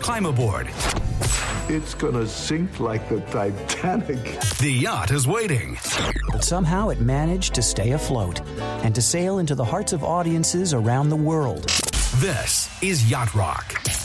climb aboard. It's gonna sink like the Titanic. The yacht is waiting. But somehow it managed to stay afloat and to sail into the hearts of audiences around the world. This is Yacht Rock.